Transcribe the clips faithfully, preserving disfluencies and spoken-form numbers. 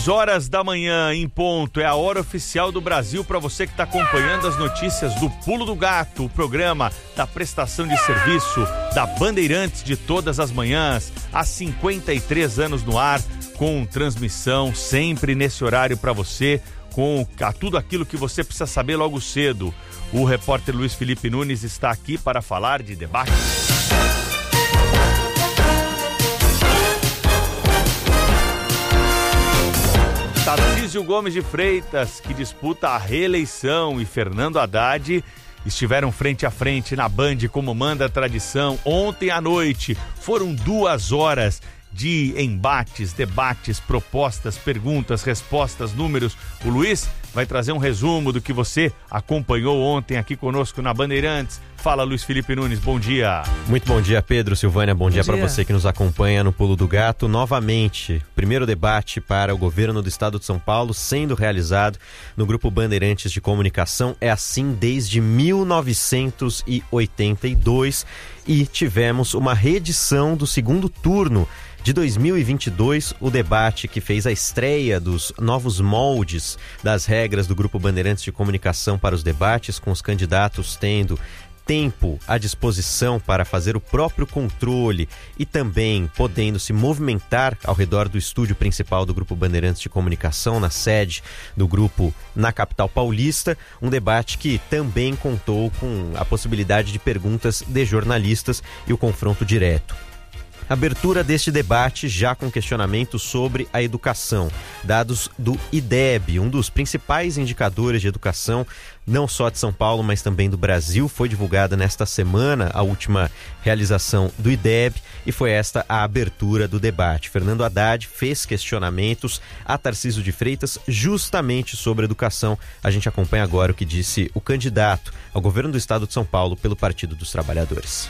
seis horas da manhã em ponto, é a hora oficial do Brasil para você que está acompanhando as notícias do Pulo do Gato, o programa da prestação de serviço da Bandeirantes de todas as manhãs, há cinquenta e três anos no ar, com transmissão sempre nesse horário para você, com tudo aquilo que você precisa saber logo cedo. O repórter Luiz Felipe Nunes está aqui para falar de debate. Tarcísio Gomes de Freitas, que disputa a reeleição, e Fernando Haddad estiveram frente a frente na Band, como manda a tradição. Ontem à noite foram duas horas de embates, debates, propostas, perguntas, respostas, números. O Luiz vai trazer um resumo do que você acompanhou ontem aqui conosco na Bandeirantes. Fala, Luiz Felipe Nunes, bom dia. Muito bom dia, Pedro, Silvânia, bom, bom dia para você que nos acompanha no Pulo do Gato. Novamente, primeiro debate para o governo do estado de São Paulo sendo realizado no Grupo Bandeirantes de Comunicação. É assim desde mil novecentos e oitenta e dois e tivemos uma reedição do segundo turno de dois mil e vinte e dois, o debate que fez a estreia dos novos moldes das regras do Grupo Bandeirantes de Comunicação para os debates, com os candidatos tendo tempo à disposição para fazer o próprio controle e também podendo se movimentar ao redor do estúdio principal do Grupo Bandeirantes de Comunicação, na sede do grupo na capital paulista. Um debate que também contou com a possibilidade de perguntas de jornalistas e o confronto direto. Abertura deste debate já com questionamento sobre a educação. Dados do I D E B, um dos principais indicadores de educação, não só de São Paulo, mas também do Brasil, foi divulgada nesta semana a última realização do I D E B e foi esta a abertura do debate. Fernando Haddad fez questionamentos a Tarcísio de Freitas justamente sobre educação. A gente acompanha agora o que disse o candidato ao governo do estado de São Paulo pelo Partido dos Trabalhadores.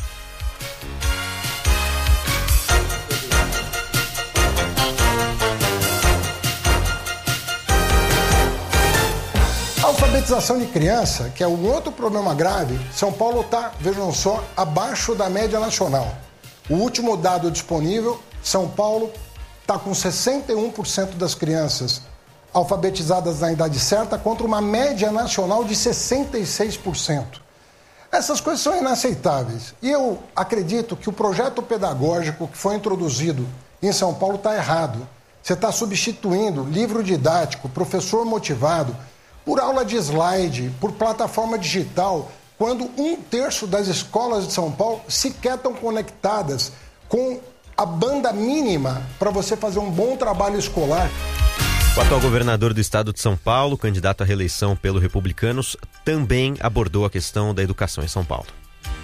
A alfabetização de criança, que é um outro problema grave, São Paulo está, vejam só, abaixo da média nacional. O último dado disponível, São Paulo está com sessenta e um por cento das crianças alfabetizadas na idade certa, contra uma média nacional de sessenta e seis por cento. Essas coisas são inaceitáveis. E eu acredito que o projeto pedagógico que foi introduzido em São Paulo está errado. Você está substituindo livro didático, professor motivado, por aula de slide, por plataforma digital, quando um terço das escolas de São Paulo sequer estão conectadas com a banda mínima para você fazer um bom trabalho escolar. O atual governador do estado de São Paulo, candidato à reeleição pelo Republicanos, também abordou a questão da educação em São Paulo.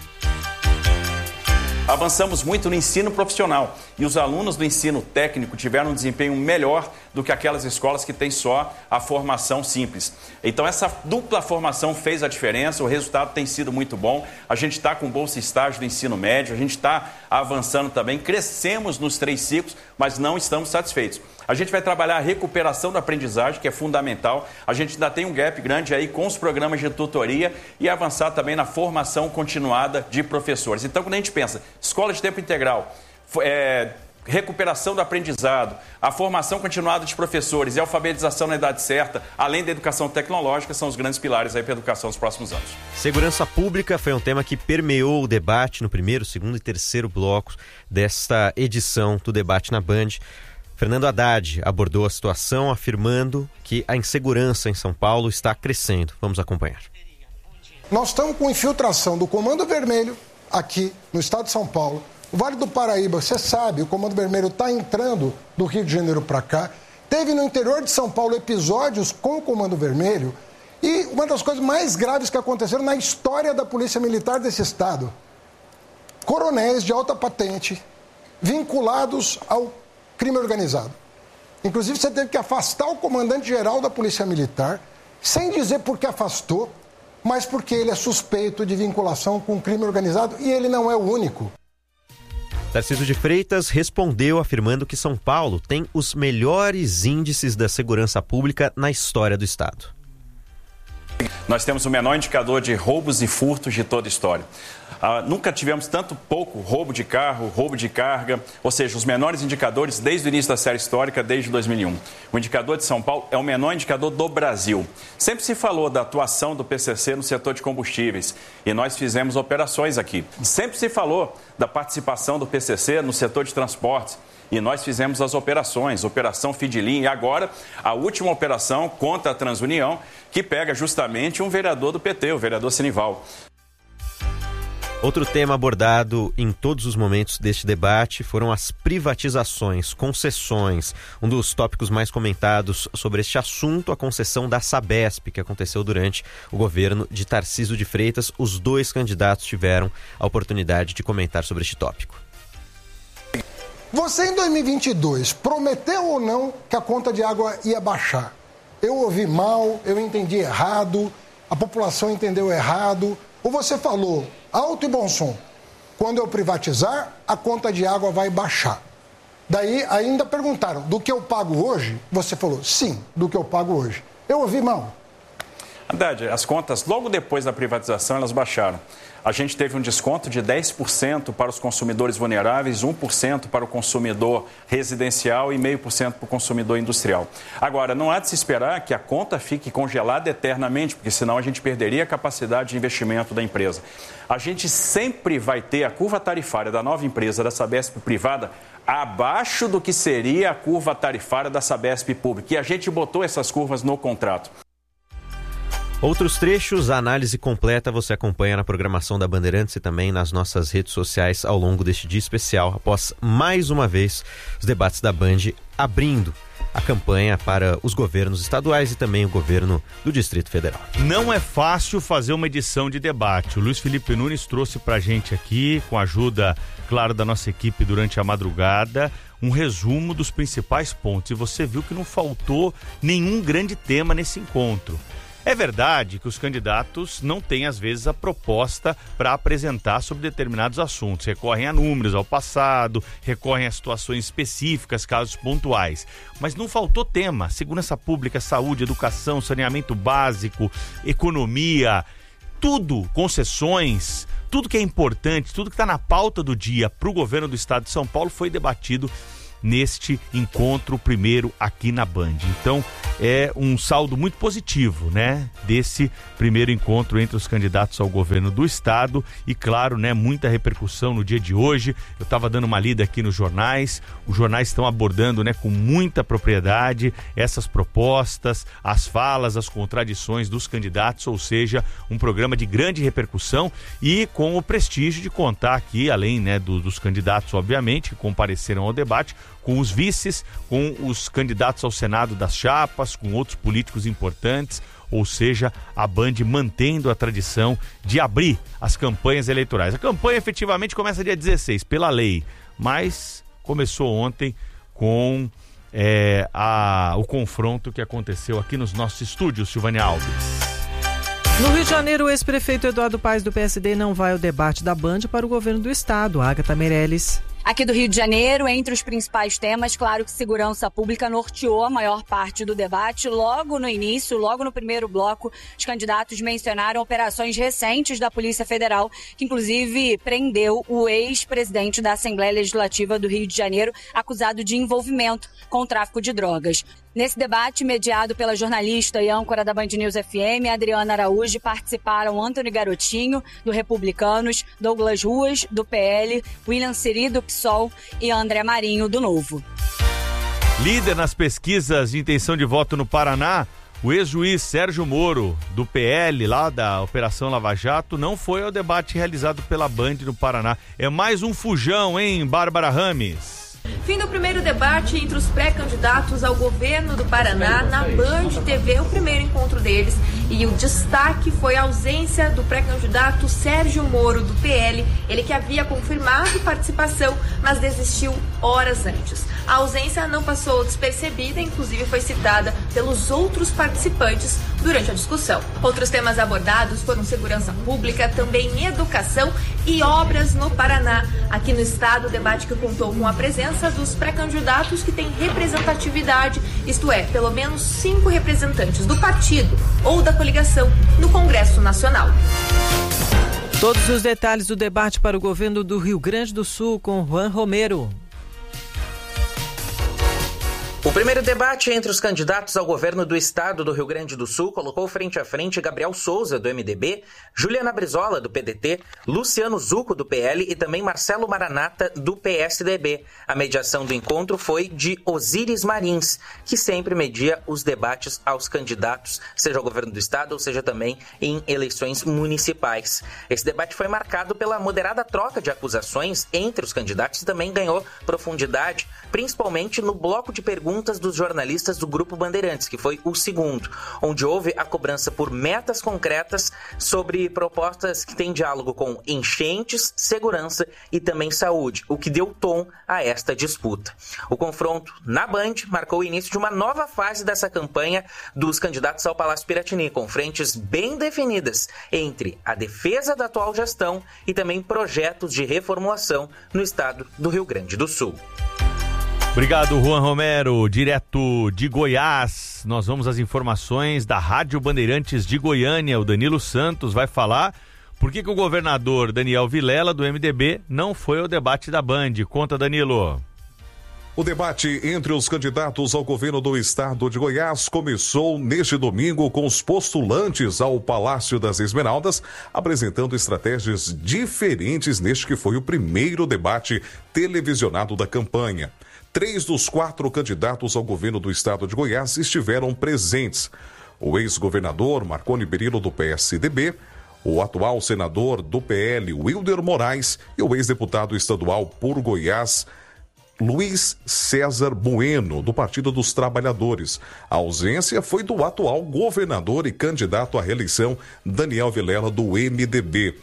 Avançamos muito no ensino profissional e os alunos do ensino técnico tiveram um desempenho melhor do que aquelas escolas que têm só a formação simples. Então essa dupla formação fez a diferença, o resultado tem sido muito bom. A gente está com bolsa estágio do ensino médio, a gente está avançando também, crescemos nos três ciclos, mas não estamos satisfeitos. A gente vai trabalhar a recuperação da aprendizagem, que é fundamental. A gente ainda tem um gap grande aí com os programas de tutoria e avançar também na formação continuada de professores. Então, quando a gente pensa escola de tempo integral, é, recuperação do aprendizado, a formação continuada de professores e a alfabetização na idade certa, além da educação tecnológica, são os grandes pilares aí para a educação nos próximos anos. Segurança pública foi um tema que permeou o debate no primeiro, segundo e terceiro blocos desta edição do debate na Band. Fernando Haddad abordou a situação afirmando que a insegurança em São Paulo está crescendo. Vamos acompanhar. Nós estamos com infiltração do Comando Vermelho aqui no estado de São Paulo. O Vale do Paraíba, você sabe, o Comando Vermelho está entrando do Rio de Janeiro para cá. Teve no interior de São Paulo episódios com o Comando Vermelho e uma das coisas mais graves que aconteceram na história da Polícia Militar desse estado. Coronéis de alta patente vinculados ao crime organizado. Inclusive, você teve que afastar o comandante-geral da Polícia Militar, sem dizer por que afastou, mas porque ele é suspeito de vinculação com o crime organizado e ele não é o único. Tarcísio de Freitas respondeu afirmando que São Paulo tem os melhores índices da segurança pública na história do estado. Nós temos o menor indicador de roubos e furtos de toda a história. Ah, nunca tivemos tanto pouco roubo de carro, roubo de carga, ou seja, os menores indicadores desde o início da série histórica, desde dois mil e um. O indicador de São Paulo é o menor indicador do Brasil. Sempre se falou da atuação do P C C no setor de combustíveis e nós fizemos operações aqui. Sempre se falou da participação do P C C no setor de transportes. E nós fizemos as operações, Operação Fidilim, e agora a última operação contra a Transunião, que pega justamente um vereador do P T, o vereador Sinival. Outro tema abordado em todos os momentos deste debate foram as privatizações, concessões. Um dos tópicos mais comentados sobre este assunto, a concessão da Sabesp, que aconteceu durante o governo de Tarcísio de Freitas. Os dois candidatos tiveram a oportunidade de comentar sobre este tópico. Você, em dois mil e vinte e dois, prometeu ou não que a conta de água ia baixar? Eu ouvi mal, eu entendi errado, a população entendeu errado. Ou você falou, alto e bom som, quando eu privatizar, a conta de água vai baixar. Daí ainda perguntaram, do que eu pago hoje? Você falou, sim, do que eu pago hoje. Eu ouvi mal. Haddad, as contas, logo depois da privatização, elas baixaram. A gente teve um desconto de dez por cento para os consumidores vulneráveis, um por cento para o consumidor residencial e zero vírgula cinco por cento para o consumidor industrial. Agora, não há de se esperar que a conta fique congelada eternamente, porque senão a gente perderia a capacidade de investimento da empresa. A gente sempre vai ter a curva tarifária da nova empresa, da Sabesp privada, abaixo do que seria a curva tarifária da Sabesp pública. E a gente botou essas curvas no contrato. Outros trechos, a análise completa você acompanha na programação da Bandeirantes e também nas nossas redes sociais ao longo deste dia especial, após mais uma vez os debates da Band abrindo a campanha para os governos estaduais e também o governo do Distrito Federal. Não é fácil fazer uma edição de debate. O Luiz Felipe Nunes trouxe pra gente aqui, com a ajuda, claro, da nossa equipe durante a madrugada, um resumo dos principais pontos. E você viu que não faltou nenhum grande tema nesse encontro. É verdade que os candidatos não têm, às vezes, a proposta para apresentar sobre determinados assuntos. Recorrem a números, ao passado, recorrem a situações específicas, casos pontuais. Mas não faltou tema. Segurança pública, saúde, educação, saneamento básico, economia, tudo, concessões, tudo que é importante, tudo que está na pauta do dia para o governo do estado de São Paulo foi debatido neste encontro primeiro aqui na Band. Então é um saldo muito positivo, né, desse primeiro encontro entre os candidatos ao governo do estado e, claro, né, muita repercussão no dia de hoje. Eu estava dando uma lida aqui nos jornais, os jornais estão abordando, né, com muita propriedade essas propostas, as falas, as contradições dos candidatos, ou seja, um programa de grande repercussão e com o prestígio de contar aqui, além, né, do, dos candidatos, obviamente, que compareceram ao debate, com os vices, com os candidatos ao Senado das chapas, com outros políticos importantes, ou seja, a Band mantendo a tradição de abrir as campanhas eleitorais. A campanha efetivamente começa dia dezesseis, pela lei, mas começou ontem com é, a, o confronto que aconteceu aqui nos nossos estúdios, Silvânia Alves. No Rio de Janeiro, o ex-prefeito Eduardo Paes do P S D não vai ao debate da Band para o governo do estado. Agatha Meirelles. Aqui do Rio de Janeiro, entre os principais temas, claro que segurança pública norteou a maior parte do debate. Logo no início, logo no primeiro bloco, os candidatos mencionaram operações recentes da Polícia Federal, que inclusive prendeu o ex-presidente da Assembleia Legislativa do Rio de Janeiro, acusado de envolvimento com o tráfico de drogas. Nesse debate, mediado pela jornalista e âncora da Band News F M, Adriana Araújo, participaram Antônio Garotinho, do Republicanos, Douglas Ruas, do P L, William Siri, do P SOL e André Marinho, do Novo. Líder nas pesquisas de intenção de voto no Paraná, o ex-juiz Sérgio Moro, do P L, lá da Operação Lava Jato, não foi ao debate realizado pela Band no Paraná. É mais um fujão, hein, Bárbara Rames? Fim do primeiro debate entre os pré-candidatos ao governo do Paraná na Band T V, o primeiro encontro deles. E o destaque foi a ausência do pré-candidato Sérgio Moro, do P L, ele que havia confirmado participação, mas desistiu horas antes. A ausência não passou despercebida, inclusive foi citada pelos outros participantes durante a discussão. Outros temas abordados foram segurança pública, também educação e obras no Paraná. Aqui no estado, o debate que contou com a presença dos pré-candidatos que têm representatividade, isto é, pelo menos cinco representantes do partido ou da coligação no Congresso Nacional. Todos os detalhes do debate para o governo do Rio Grande do Sul com Juan Romero. O primeiro debate entre os candidatos ao governo do estado do Rio Grande do Sul colocou frente a frente Gabriel Souza, do M D B, Juliana Brizola, do P D T, Luciano Zucco, do P L e também Marcelo Maranata, do P S D B. A mediação do encontro foi de Osíris Marins, que sempre media os debates aos candidatos, seja ao governo do estado ou seja também em eleições municipais. Esse debate foi marcado pela moderada troca de acusações entre os candidatos e também ganhou profundidade, principalmente no bloco de perguntas dos jornalistas do Grupo Bandeirantes, que foi o segundo, onde houve a cobrança por metas concretas sobre propostas que têm diálogo com enchentes, segurança e também saúde, o que deu tom a esta disputa. O confronto na Band marcou o início de uma nova fase dessa campanha dos candidatos ao Palácio Piratini, com frentes bem definidas entre a defesa da atual gestão e também projetos de reformulação no estado do Rio Grande do Sul. Obrigado, Juan Romero, direto de Goiás. Nós vamos às informações da Rádio Bandeirantes de Goiânia. O Danilo Santos vai falar por que que o governador Daniel Vilela, do M D B, não foi ao debate da Band. Conta, Danilo. O debate entre os candidatos ao governo do estado de Goiás começou neste domingo com os postulantes ao Palácio das Esmeraldas apresentando estratégias diferentes neste que foi o primeiro debate televisionado da campanha. Três dos quatro candidatos ao governo do estado de Goiás estiveram presentes. O ex-governador Marconi Perillo, do P S D B, o atual senador do P L, Wilder Moraes, e o ex-deputado estadual por Goiás, Luiz César Bueno, do Partido dos Trabalhadores. A ausência foi do atual governador e candidato à reeleição, Daniel Vilela, do M D B.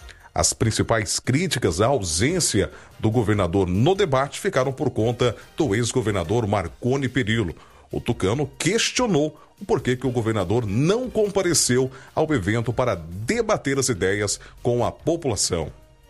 As principais críticas à ausência do governador no debate ficaram por conta do ex-governador Marconi Perillo. O tucano questionou o porquê que o governador não compareceu ao evento para debater as ideias com a população.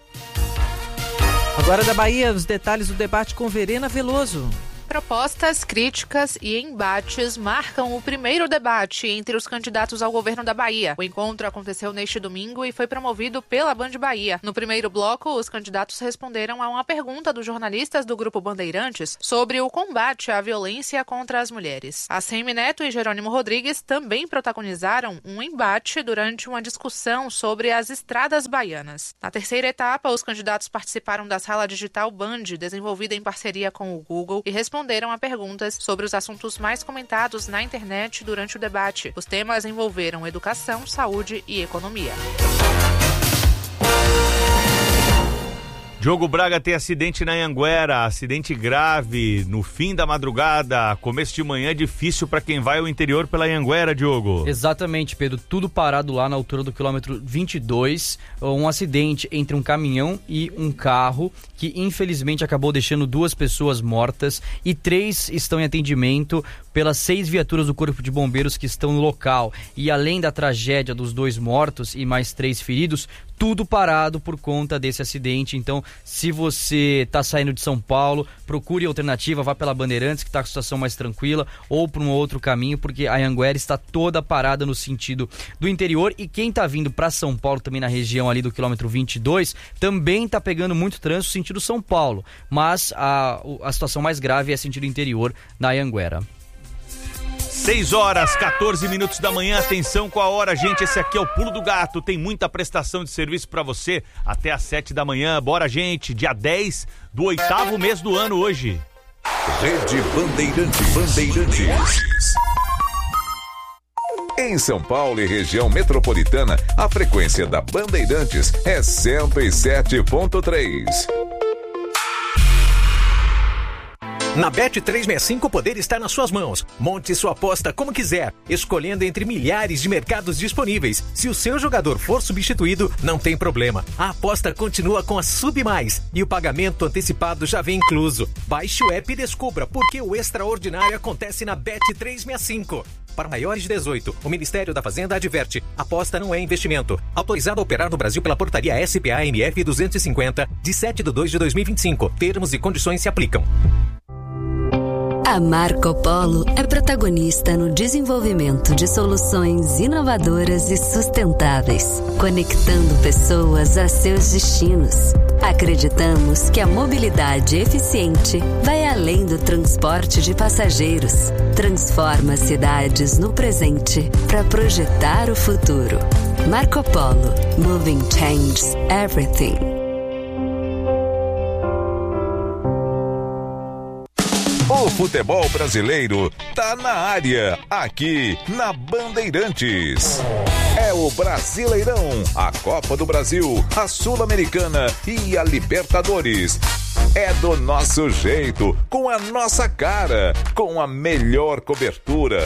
Agora da Bahia, os detalhes do debate com Verena Veloso. Propostas, críticas e embates marcam o primeiro debate entre os candidatos ao governo da Bahia. O encontro aconteceu neste domingo e foi promovido pela Band Bahia. No primeiro bloco, os candidatos responderam a uma pergunta dos jornalistas do Grupo Bandeirantes sobre o combate à violência contra as mulheres. Assemi Neto e Jerônimo Rodrigues também protagonizaram um embate durante uma discussão sobre as estradas baianas. Na terceira etapa, os candidatos participaram da sala digital Band, desenvolvida em parceria com o Google, e responderam responderam a perguntas sobre os assuntos mais comentados na internet durante o debate. Os temas envolveram educação, saúde e economia. Diogo Braga tem acidente na Anhanguera, acidente grave no fim da madrugada, começo de manhã difícil para quem vai ao interior pela Anhanguera, Diogo. Exatamente, Pedro, tudo parado lá na altura do quilômetro vinte e dois, um acidente entre um caminhão e um carro que infelizmente acabou deixando duas pessoas mortas e três estão em atendimento pelas seis viaturas do Corpo de Bombeiros que estão no local. E além da tragédia dos dois mortos e mais três feridos, tudo parado por conta desse acidente. Então, se você está saindo de São Paulo, procure alternativa, vá pela Bandeirantes, que está com a situação mais tranquila, ou para um outro caminho, porque a Anhanguera está toda parada no sentido do interior. E quem está vindo para São Paulo, também na região ali do quilômetro vinte e dois, também está pegando muito trânsito no sentido São Paulo. Mas a, a situação mais grave é sentido interior na Anhanguera. seis horas, quatorze minutos da manhã, atenção com a hora, gente, esse aqui é o Pulo do Gato, tem muita prestação de serviço pra você, até às sete da manhã, bora gente, dia dez do oitavo mês do ano hoje. Rede Bandeirantes, Bandeirantes. Em São Paulo e região metropolitana, a frequência da Bandeirantes é cento e sete ponto três. Na Bet trezentos e sessenta e cinco o poder está nas suas mãos. Monte sua aposta como quiser, escolhendo entre milhares de mercados disponíveis. Se o seu jogador for substituído, não tem problema. A aposta continua com a Sub Mais e o pagamento antecipado já vem incluso. Baixe o app e descubra por que o extraordinário acontece na Bet trezentos e sessenta e cinco. Para maiores de dezoito, o Ministério da Fazenda adverte: aposta não é investimento. Autorizado a operar no Brasil pela portaria S P A M F duzentos e cinquenta, de sete de dois de dois mil e vinte e cinco. Termos e condições se aplicam. A Marco Polo é protagonista no desenvolvimento de soluções inovadoras e sustentáveis, conectando pessoas a seus destinos. Acreditamos que a mobilidade eficiente vai além do transporte de passageiros. Transforma cidades no presente para projetar o futuro. Marco Polo. Moving changes everything. O futebol brasileiro tá na área, aqui na Bandeirantes. É o Brasileirão, a Copa do Brasil, a Sul-Americana e a Libertadores. É do nosso jeito, com a nossa cara, com a melhor cobertura.